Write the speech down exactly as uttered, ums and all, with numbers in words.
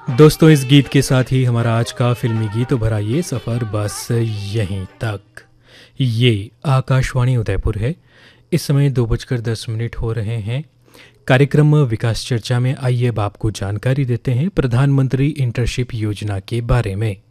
दोस्तों, इस गीत के साथ ही हमारा आज का फिल्मी गीत भरा ये सफ़र बस यहीं तक। ये आकाशवाणी उदयपुर है। इस समय दो बजकर दस मिनट हो रहे हैं। कार्यक्रम विकास चर्चा में आइए अब आपको जानकारी देते हैं प्रधानमंत्री इंटर्नशिप योजना के बारे में।